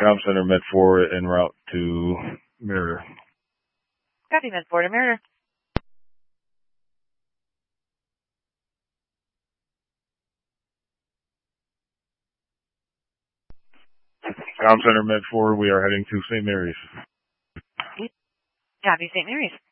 Com Center Med 4 en route to Merida. Copy, Med 4 to Merida. Com Center Med 4, we are heading to St. Mary's. Copy, St. Mary's.